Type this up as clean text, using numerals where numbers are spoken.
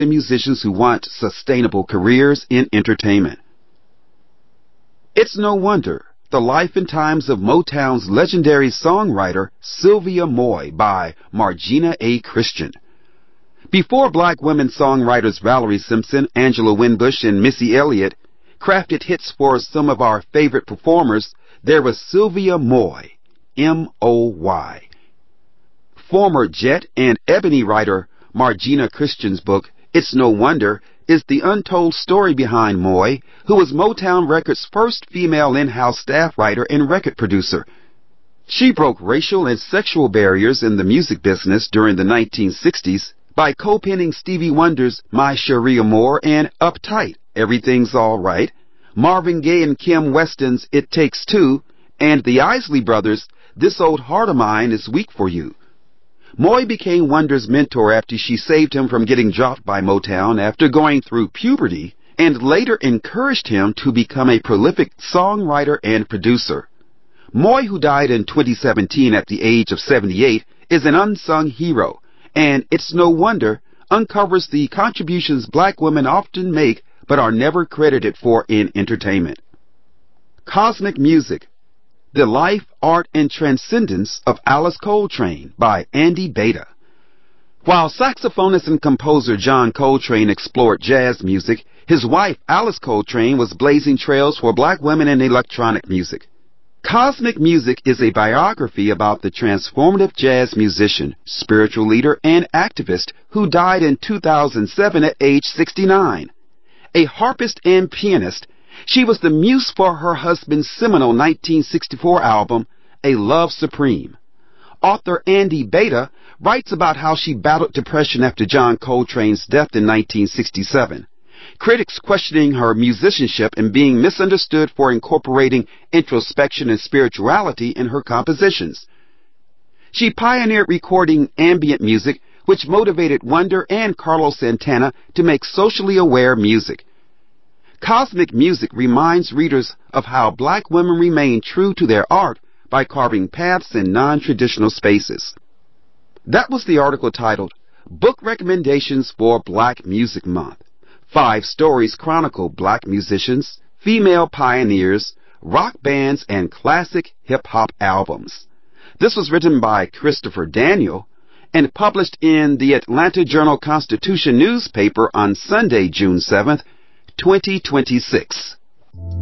the musicians who want sustainable careers in entertainment. It's no wonder, The Life and Times of Motown's legendary songwriter Sylvia Moy by Margina A. Christian. Before black women songwriters Valerie Simpson, Angela Winbush, and Missy Elliott crafted hits for some of our favorite performers, there was Sylvia Moy, M-O-Y. Former Jet and Ebony writer Margina Christian's book, It's No Wonder, is the untold story behind Moy, who was Motown Records' first female in-house staff writer and record producer. She broke racial and sexual barriers in the music business during the 1960s by co-penning Stevie Wonder's My Cherie Amour and Uptight, Everything's All Right, Marvin Gaye and Kim Weston's It Takes Two, and the Isley Brothers' This Old Heart of Mine Is Weak for You. Moy became Wonder's mentor after she saved him from getting dropped by Motown after going through puberty, and later encouraged him to become a prolific songwriter and producer. Moy, who died in 2017 at the age of 78, is an unsung hero, and It's No Wonder uncovers the contributions black women often make but are never credited for in entertainment. Cosmic Music: The Life, Art, and Transcendence of Alice Coltrane by Andy Beta. While saxophonist and composer John Coltrane explored jazz music, his wife Alice Coltrane was blazing trails for black women in electronic music. Cosmic Music is a biography about the transformative jazz musician, spiritual leader, and activist who died in 2007 at age 69. A harpist and pianist, she was the muse for her husband's seminal 1964 album, A Love Supreme. Author Andy Beta writes about how she battled depression after John Coltrane's death in 1967. Critics questioning her musicianship and being misunderstood for incorporating introspection and spirituality in her compositions. She pioneered recording ambient music, which motivated Wonder and Carlos Santana to make socially aware music. Cosmic Music reminds readers of how black women remain true to their art by carving paths in non-traditional spaces. That was the article titled, Book Recommendations for Black Music Month. 5 stories chronicle black musicians, female pioneers, rock bands, and classic hip-hop albums. This was written by Christopher Daniel and published in the Atlanta Journal-Constitution newspaper on Sunday, June 7th, 2026.